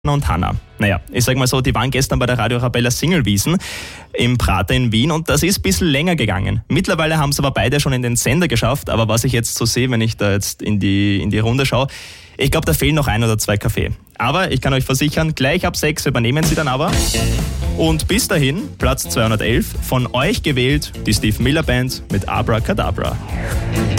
und Hanna. Naja, ich sag mal so, die waren gestern bei der Radio Arabella Singlewiesen im Prater in Wien und das ist ein bisschen länger gegangen. Mittlerweile haben es aber beide schon in den Sender geschafft, aber was ich jetzt so sehe, wenn ich da jetzt in die Runde schaue, ich glaube, da fehlen noch 1 oder 2 Kaffee. Aber ich kann euch versichern, gleich ab 6 übernehmen sie dann aber. Und bis dahin, Platz 211, von euch gewählt, die Steve Miller Band mit Abracadabra.